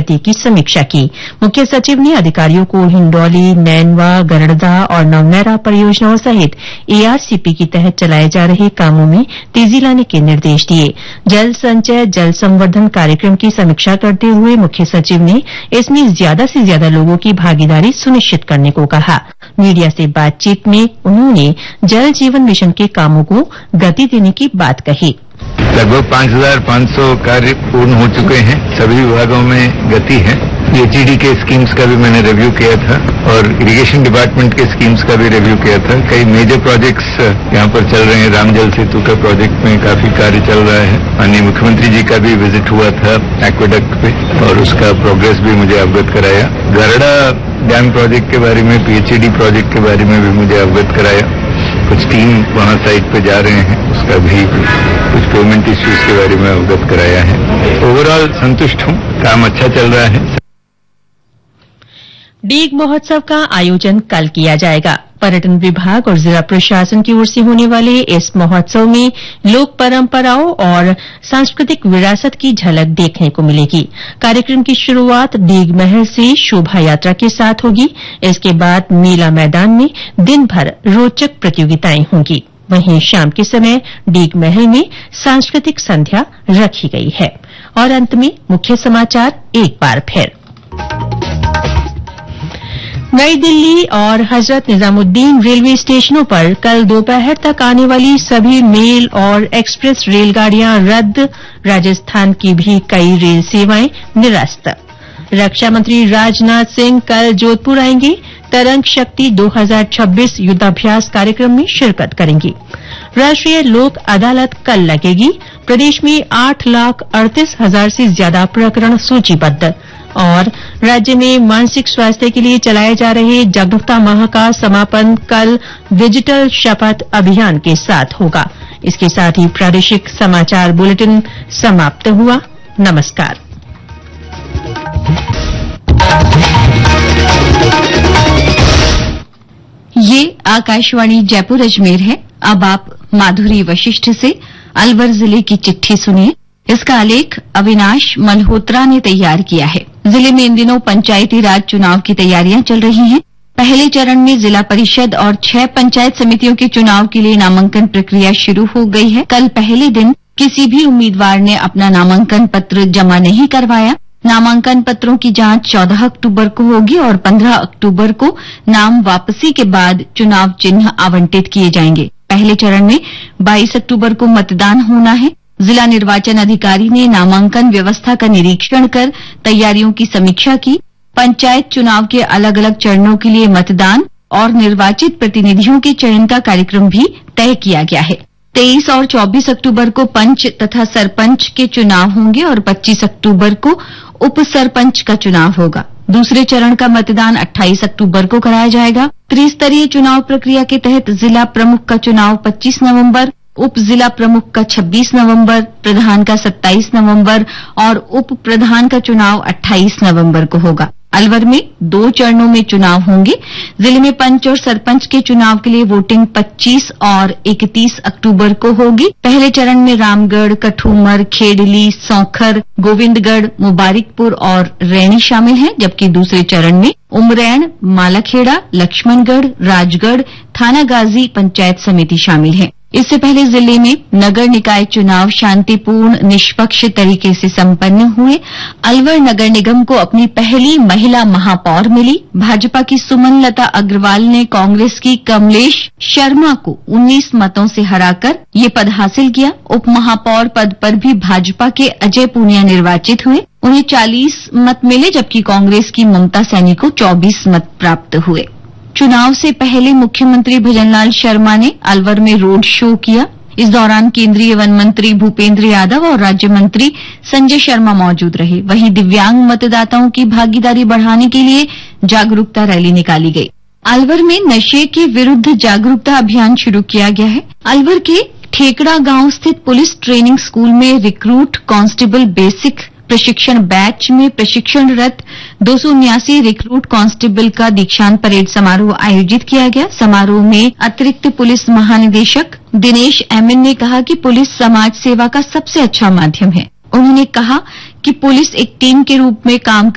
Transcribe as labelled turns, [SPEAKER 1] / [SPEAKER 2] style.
[SPEAKER 1] प्रगति की समीक्षा की। मुख्य सचिव ने अधिकारियों को हिंडौली, नैनवा, गरड़दा और नवनैरा परियोजनाओं सहित एआरसीपी के तहत चलाए जा रहे कामों में तेजी लाने के निर्देश दिए। जल संचय, जल संवर्धन कार्यक्रम की समीक्षा करते हुए मुख्य सचिव ने इसमें ज्यादा से ज्यादा लोगों की भागीदारी सुनिश्चित करने को कहा। मीडिया से बातचीत में उन्होंने जल जीवन मिशन के कामों को गति देने की बात कही।
[SPEAKER 2] लगभग 5,500 कार्य पूर्ण हो चुके हैं। सभी विभागों में गति है। एचईडी के स्कीम्स का भी मैंने रिव्यू किया था और इरिगेशन डिपार्टमेंट के स्कीम्स का भी रिव्यू किया था। कई मेजर प्रोजेक्ट्स यहाँ पर चल रहे हैं। राम जल सेतु के प्रोजेक्ट में काफी कार्य चल रहा है। माननीय मुख्यमंत्री जी का भी विजिट हुआ था एक्वेडक्ट पे और उसका प्रोग्रेस भी मुझे अवगत कराया। गरड़ा डैम प्रोजेक्ट के बारे में, पीएचईडी प्रोजेक्ट के बारे में भी मुझे अवगत कराया। कुछ टीम वहां साइट पे जा रहे हैं, उसका भी कुछ पेमेंट इश्यूज के बारे में अवगत कराया है। ओवरऑल संतुष्ट हूं, काम अच्छा चल रहा है।
[SPEAKER 1] डीग महोत्सव का आयोजन कल किया जाएगा। पर्यटन विभाग और जिला प्रशासन की ओर से होने वाले इस महोत्सव में लोक परंपराओं और सांस्कृतिक विरासत की झलक देखने को मिलेगी। कार्यक्रम की शुरुआत डीग महल से शोभा यात्रा के साथ होगी। इसके बाद मेला मैदान में दिन भर रोचक प्रतियोगिताएं होंगी। वहीं शाम के समय डीग महल में सांस्कृतिक संध्या रखी गई है। और अंत में मुख्य समाचार एक बार फिर। नई दिल्ली और हजरत निजामुद्दीन रेलवे स्टेशनों पर कल दोपहर तक आने वाली सभी मेल और एक्सप्रेस रेलगाड़ियां रद्द। राजस्थान की भी कई रेल सेवाएं निरस्त। रक्षा मंत्री राजनाथ सिंह कल जोधपुर आएंगे। तरंग शक्ति 2026 युद्धाभ्यास कार्यक्रम में शिरकत करेंगी। राष्ट्रीय लोक अदालत कल लगेगी। प्रदेश में 8,38,000 से ज्यादा प्रकरण सूचीबद्ध। और राज्य में मानसिक स्वास्थ्य के लिए चलाए जा रहे जागरूकता माह का समापन कल डिजिटल शपथ अभियान के साथ होगा। इसके साथ ही प्रादेशिक समाचार बुलेटिन समाप्त हुआ। नमस्कार।
[SPEAKER 3] ये आकाशवाणी जयपुर अजमेर है। अब आप माधुरी वशिष्ठ से अलवर जिले की चिट्ठी सुनिए। इसका आलेख अविनाश मल्होत्रा ने तैयार किया है। जिले में इन दिनों पंचायती राज चुनाव की तैयारियां चल रही हैं। पहले चरण में जिला परिषद और 6 पंचायत समितियों के चुनाव के लिए नामांकन प्रक्रिया शुरू हो गई है। कल पहले दिन किसी भी उम्मीदवार ने अपना नामांकन पत्र जमा नहीं करवाया। नामांकन पत्रों की जांच 14 अक्टूबर को होगी और 15 अक्टूबर को नाम वापसी के बाद चुनाव चिन्ह आवंटित किए जाएंगे। पहले चरण में 22 अक्टूबर को मतदान होना है। जिला निर्वाचन अधिकारी ने नामांकन व्यवस्था का निरीक्षण कर तैयारियों की समीक्षा की। पंचायत चुनाव के अलग अलग चरणों के लिए मतदान और निर्वाचित प्रतिनिधियों के चयन का कार्यक्रम भी तय किया गया है। 23 और 24 अक्टूबर को पंच तथा सरपंच के चुनाव होंगे और 25 अक्टूबर को उप सरपंच का चुनाव होगा। दूसरे चरण का मतदान 28 अक्टूबर को कराया जाएगा। त्रिस्तरीय चुनाव प्रक्रिया के तहत जिला प्रमुख का चुनाव 25 नवंबर, उप जिला प्रमुख का 26 नवंबर, प्रधान का 27 नवंबर और उप प्रधान का चुनाव 28 नवंबर को होगा। अलवर में 2 चरणों में चुनाव होंगे। जिले में पंच और सरपंच के चुनाव के लिए वोटिंग 25 और 31 अक्टूबर को होगी। पहले चरण में रामगढ़, कठूमर, खेड़ली, सौंखर, गोविंदगढ़, मुबारिकपुर और रैणी शामिल हैं, जबकि दूसरे चरण में उमरैन, मालाखेड़ा, लक्ष्मणगढ़, राजगढ़, थानागाजी पंचायत समिति शामिल है। इससे पहले जिले में नगर निकाय चुनाव शांतिपूर्ण निष्पक्ष तरीके से संपन्न हुए। अलवर नगर निगम को अपनी पहली महिला महापौर मिली। भाजपा की सुमन लता अग्रवाल ने कांग्रेस की कमलेश शर्मा को 19 मतों से हराकर ये पद हासिल किया। उप महापौर पद पर भी भाजपा के अजय पूनिया निर्वाचित हुए। उन्हें 40 मत मिले, जबकि कांग्रेस की ममता सैनी को 24 मत प्राप्त हुए। चुनाव से पहले मुख्यमंत्री भजनलाल शर्मा ने अलवर में रोड शो किया। इस दौरान केंद्रीय वन मंत्री भूपेंद्र यादव और राज्य मंत्री संजय शर्मा मौजूद रहे। वहीं दिव्यांग मतदाताओं की भागीदारी बढ़ाने के लिए जागरूकता रैली निकाली गई। अलवर में नशे के विरुद्ध जागरूकता अभियान शुरू किया गया है। अलवर के ठेकड़ा गांव स्थित पुलिस ट्रेनिंग स्कूल में रिक्रूट कांस्टेबल बेसिक प्रशिक्षण बैच में प्रशिक्षणरत 279 रिक्रूट कांस्टेबल का दीक्षांत परेड समारोह आयोजित किया गया। समारोह में अतिरिक्त पुलिस महानिदेशक दिनेश एमएन ने कहा कि पुलिस समाज सेवा का सबसे अच्छा माध्यम है। उन्होंने कहा कि पुलिस एक टीम के रूप में काम